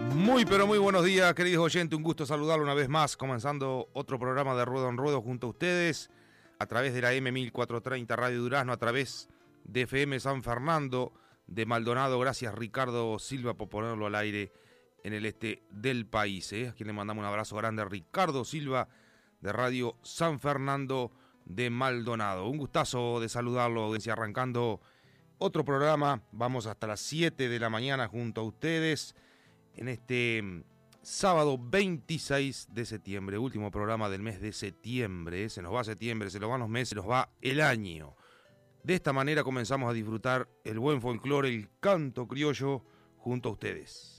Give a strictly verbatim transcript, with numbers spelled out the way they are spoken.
Muy pero muy buenos días, queridos oyentes, un gusto saludarlo una vez más, comenzando otro programa de Ruedo en Ruedo junto a ustedes, a través de la M mil cuatrocientos treinta Radio Durazno, a través de F M San Fernando, de Maldonado. Gracias Ricardo Silva por ponerlo al aire en el este del país, ¿eh? A quien le mandamos un abrazo grande a Ricardo Silva de Radio San Fernando de Maldonado. Un gustazo de saludarlo, audiencia, arrancando otro programa. Vamos hasta las siete de la mañana junto a ustedes en este sábado veintiséis de septiembre, último programa del mes de septiembre. Se nos va septiembre, se nos van los meses, se nos va el año. De esta manera comenzamos a disfrutar el buen folclore, el canto criollo junto a ustedes.